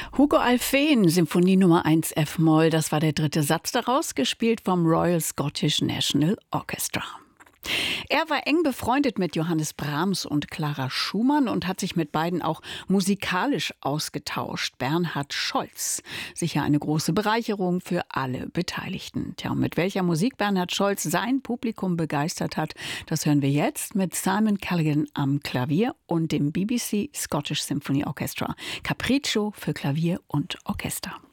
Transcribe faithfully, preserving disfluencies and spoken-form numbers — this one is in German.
Hugo Alfvén, Symphonie Nummer eins F-Moll, das war der dritte Satz daraus, gespielt vom Royal Scottish National Orchestra. Er war eng befreundet mit Johannes Brahms und Clara Schumann und hat sich mit beiden auch musikalisch ausgetauscht. Bernhard Scholz, sicher eine große Bereicherung für alle Beteiligten. Tja, und mit welcher Musik Bernhard Scholz sein Publikum begeistert hat, das hören wir jetzt mit Simon Callaghan am Klavier und dem B B C Scottish Symphony Orchestra. Capriccio für Klavier und Orchester.